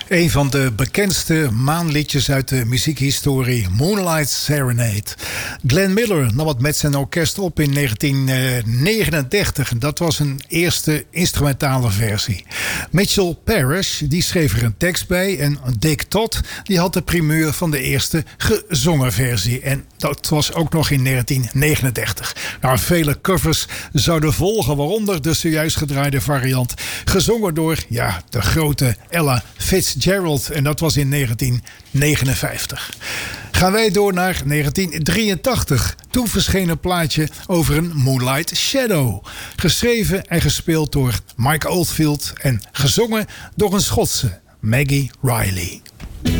Een van de bekendste maanliedjes uit de muziekhistorie, Moonlight Serenade. Glenn Miller nam het met zijn orkest op in 1939. Dat was een eerste instrumentale versie. Mitchell Parish die schreef er een tekst bij. En Dick Todd die had de primeur van de eerste gezongen versie. En dat was ook nog in 1939. Nou, vele covers zouden volgen, waaronder de zojuist gedraaide variant. Gezongen door de grote Ella Fitzgerald. En dat was in 1959. Gaan wij door naar 1983. Toen verscheen een plaatje over een Moonlight Shadow. Geschreven en gespeeld door Mike Oldfield en gezongen door een Schotse, Maggie Riley.